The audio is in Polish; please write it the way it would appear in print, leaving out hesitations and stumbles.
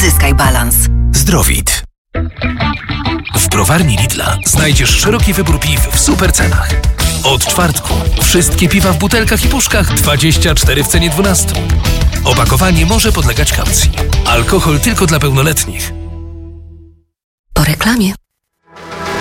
Odzyskaj balans. Zdrowit. W browarni Lidla znajdziesz szeroki wybór piw w super cenach. Od czwartku wszystkie piwa w butelkach i puszkach 24 w cenie 12. Opakowanie może podlegać kaucji. Alkohol tylko dla pełnoletnich. Po reklamie.